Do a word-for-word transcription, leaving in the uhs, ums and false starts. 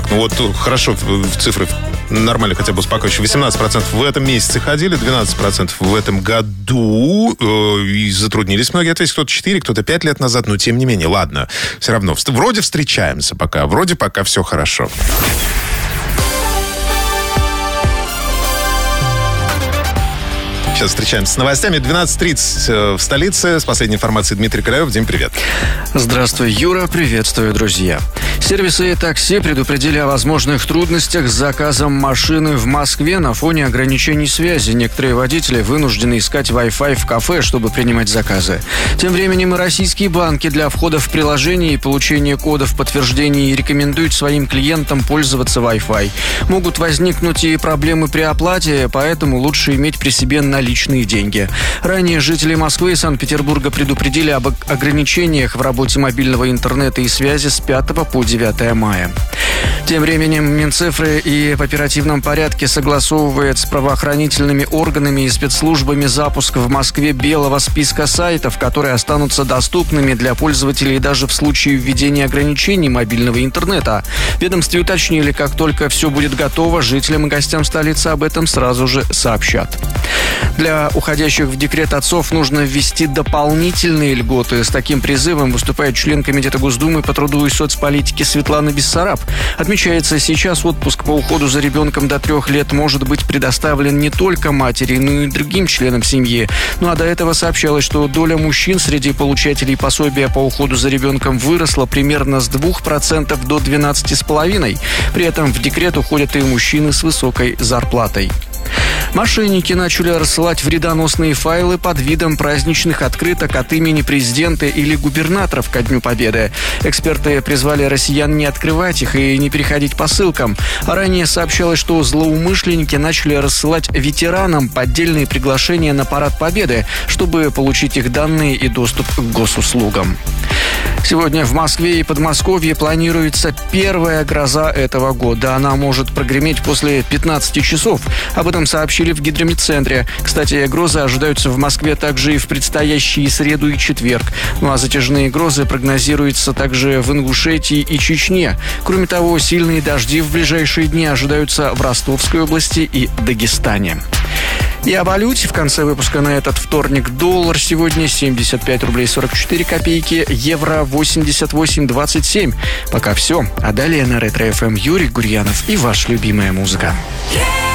Ну вот хорошо, в цифры нормально хотя бы успокаивающие. восемнадцать процентов в этом месяце ходили, двенадцать процентов в этом году. Э, и затруднились многие ответить. Кто-то четыре, кто-то пять лет назад. Но тем не менее, ладно. Все равно. Вроде встречаемся пока. Вроде пока все хорошо. Сейчас встречаемся с новостями. двенадцать тридцать в столице. С последней информацией Дмитрий Каляев. Дим, привет. Здравствуй, Юра. Приветствую, друзья. Сервисы такси предупредили о возможных трудностях с заказом машины в Москве на фоне ограничений связи. Некоторые водители вынуждены искать Wi-Fi в кафе, чтобы принимать заказы. Тем временем и российские банки для входа в приложение и получения кодов подтверждений рекомендуют своим клиентам пользоваться Wi-Fi. Могут возникнуть и проблемы при оплате, поэтому лучше иметь при себе наличные деньги. Ранее жители Москвы и Санкт-Петербурга предупредили об ограничениях в работе мобильного интернета и связи с пятого по девятое мая. Тем временем Минцифры и в оперативном порядке согласовывает с правоохранительными органами и спецслужбами запуск в Москве белого списка сайтов, которые останутся доступными для пользователей даже в случае введения ограничений мобильного интернета. В ведомстве уточнили, как только все будет готово, жителям и гостям столицы об этом сразу же сообщат. Для уходящих в декрет отцов нужно ввести дополнительные льготы. С таким призывом выступает член Комитета Госдумы по труду и соцполитике Светлана Бессараб. Отмечается, сейчас отпуск по уходу за ребенком до трех лет может быть предоставлен не только матери, но и другим членам семьи. Ну а до этого сообщалось, что доля мужчин среди получателей пособия по уходу за ребенком выросла примерно с двух процентов до двенадцати целых пяти десятых процента. При этом в декрет уходят и мужчины с высокой зарплатой. Мошенники начали рассылать вредоносные файлы под видом праздничных открыток от имени президента или губернаторов ко Дню Победы. Эксперты призвали россиян не открывать их и не переходить по ссылкам. А ранее сообщалось, что злоумышленники начали рассылать ветеранам поддельные приглашения на Парад Победы, чтобы получить их данные и доступ к госуслугам. Сегодня в Москве и Подмосковье планируется первая гроза этого года. Она может прогреметь после пятнадцати часов. Об этом сообщили в гидрометцентре. Кстати, грозы ожидаются в Москве также и в предстоящие среду и четверг. Ну а затяжные грозы прогнозируются также в Ингушетии и Чечне. Кроме того, сильные дожди в ближайшие дни ожидаются в Ростовской области и Дагестане. И о валюте в конце выпуска на этот вторник. Доллар сегодня семьдесят пять рублей сорок четыре копейки, евро восемьдесят восемь двадцать семь. Пока все. А далее на Ретро-эф эм Юрий Гурьянов и ваша любимая музыка. Yeah!